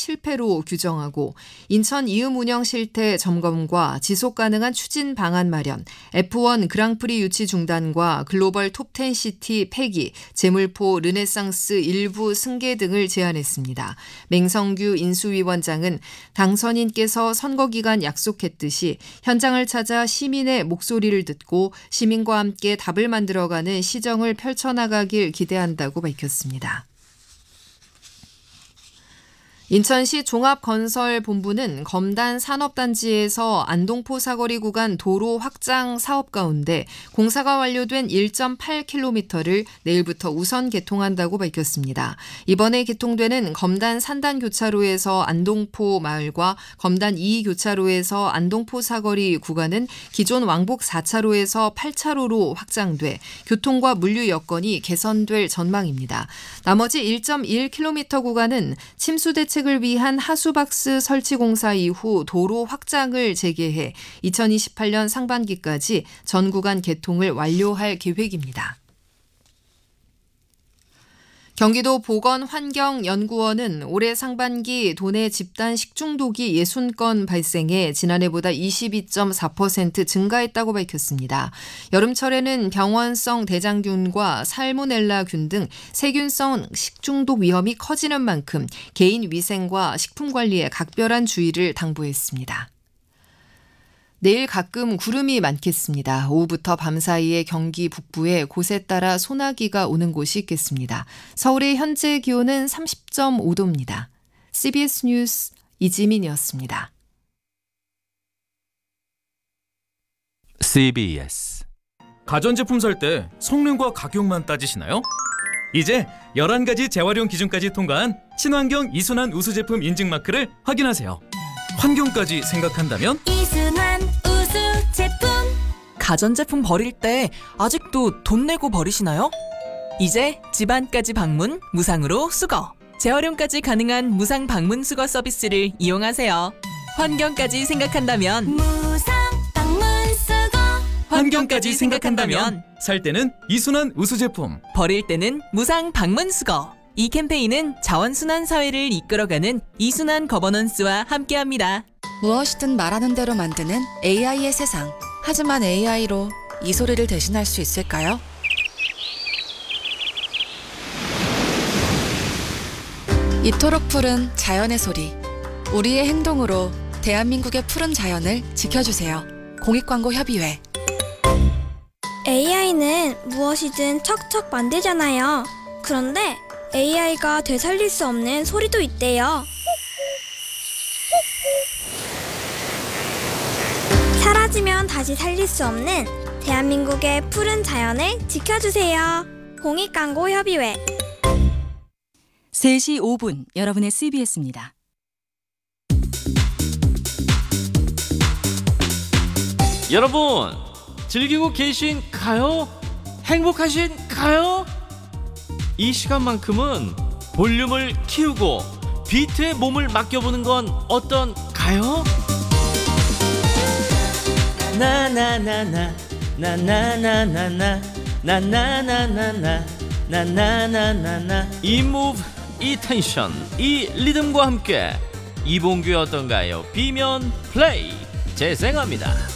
실패로 규정하고 인천 이음 운영 실태 점검과 지속 가능한 추진 방안 마련, F1 그랑프리 유치 중단과 글로벌 톱10 시티 폐기, 제물포 르네상스 일부 승계 등을 제안했습니다. 맹성규 인수위원장은 당선인께서 선거 기간 약속했듯이 현장을 찾아 시민의 목소리를 듣고 시민과 함께 답을 만들어가는 시정을 펼쳐나가길 기대한다고 밝혔습니다. 인천시 종합건설본부는 검단 산업단지에서 안동포 사거리 구간 도로 확장 사업 가운데 공사가 완료된 1.8km를 내일부터 우선 개통한다고 밝혔습니다. 이번에 개통되는 검단 산단 교차로에서 안동포 마을과 검단 2 교차로에서 안동포 사거리 구간은 기존 왕복 4차로에서 8차로로 확장돼 교통과 물류 여건이 개선될 전망입니다. 나머지 1.1km 구간은 침수 대책을 위한 하수박스 설치 공사 이후 도로 확장을 재개해 2028년 상반기까지 전 구간 개통을 완료할 계획입니다. 경기도 보건환경연구원은 올해 상반기 도내 집단 식중독이 60건 발생해 지난해보다 22.4% 증가했다고 밝혔습니다. 여름철에는 병원성 대장균과 살모넬라균 등 세균성 식중독 위험이 커지는 만큼 개인 위생과 식품 관리에 각별한 주의를 당부했습니다. 내일 가끔 구름이 많겠습니다. 오후부터 밤 사이에 경기 북부에 곳에 따라 소나기가 오는 곳이 있겠습니다. 서울의 현재 기온은 30.5도입니다. CBS 뉴스 이지민이었습니다. CBS 가전제품 살 때 성능과 가격만 따지시나요? 이제 11가지 재활용 기준까지 통과한 친환경 이순환 우수 제품 인증 마크를 확인하세요. 환경까지 생각한다면 이순환 우수 제품. 가전제품 버릴 때 아직도 돈 내고 버리시나요? 이제 집안까지 방문 무상으로 수거. 재활용까지 가능한 무상 방문 수거 서비스를 이용하세요. 환경까지 생각한다면 무상 방문 수거. 환경까지 생각한다면 살 때는 이순환 우수 제품, 버릴 때는 무상 방문 수거. 이 캠페인은 자원순환 사회를 이끌어가는 이순환 거버넌스와 함께합니다. 무엇이든 말하는 대로 만드는 AI의 세상. 하지만 AI로 이 소리를 대신할 수 있을까요? 이토록 푸른 자연의 소리. 우리의 행동으로 대한민국의 푸른 자연을 지켜주세요. 공익광고협의회. AI는 무엇이든 척척 만들잖아요. 그런데 AI가 되살릴 수 없는 소리도 있대요. 사라지면 다시 살릴 수 없는 대한민국의 푸른 자연을 지켜주세요. 공익광고협의회. 3시 5분 여러분의 CBS입니다. 여러분 즐기고 계신가요? 행복하신가요? 이 시간만큼은 볼륨을 키우고 비트에 몸을 맡겨보는 건 어떤가요? 나나나나 나나나나나 나나나나나 나나나나나 이 무브, 이 텐션, 이 리듬과 함께 이봉규의 어떤가요? 비면 플레이 재생합니다.